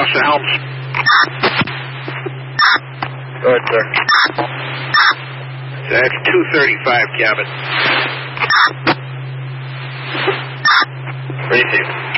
Austin Helms. Go ahead, sir. That's 235, cabin. Receive.